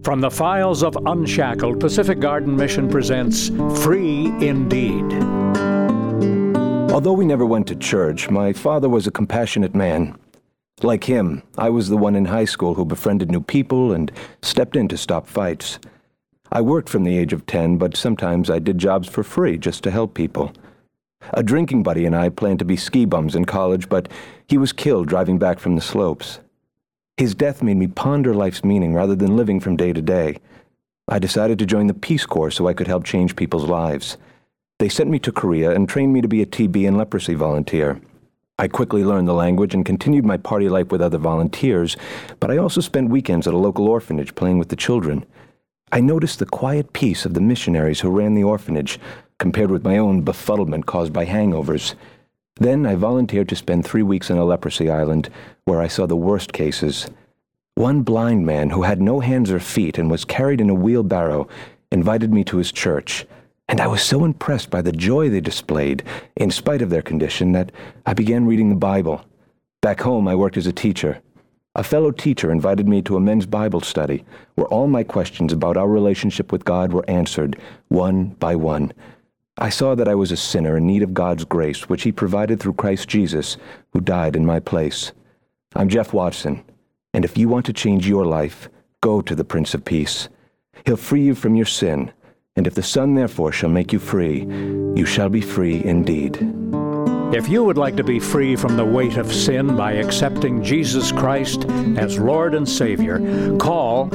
From the files of Unshackled, Pacific Garden Mission presents Free Indeed. Although we never went to church, my father was a compassionate man. Like him, I was the one in high school who befriended new people and stepped in to stop fights. I worked from the age of 10, but sometimes I did jobs for free just to help people. A drinking buddy and I planned to be ski bums in college, but he was killed driving back from the slopes. His death made me ponder life's meaning rather than living from day to day. I decided to join the Peace Corps so I could help change people's lives. They sent me to Korea and trained me to be a TB and leprosy volunteer. I quickly learned the language and continued my party life with other volunteers, but I also spent weekends at a local orphanage playing with the children. I noticed the quiet peace of the missionaries who ran the orphanage, compared with my own befuddlement caused by hangovers. Then I volunteered to spend 3 weeks on a leprosy island, where I saw the worst cases. One blind man who had no hands or feet and was carried in a wheelbarrow invited me to his church, and I was so impressed by the joy they displayed, in spite of their condition, that I began reading the Bible. Back home, I worked as a teacher. A fellow teacher invited me to a men's Bible study, where all my questions about our relationship with God were answered, one by one. I saw that I was a sinner in need of God's grace, which He provided through Christ Jesus, who died in my place. I'm Jeff Watson, and if you want to change your life, go to the Prince of Peace. He'll free you from your sin, and if the Son therefore shall make you free, you shall be free indeed. If you would like to be free from the weight of sin by accepting Jesus Christ as Lord and Savior, call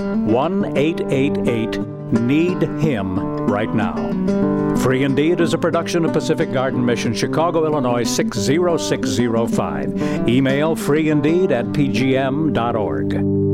1-888-NEED-HIM right now. Free Indeed is a production of Pacific Garden Mission, Chicago, Illinois 60605. Email freeindeed@pgm.org.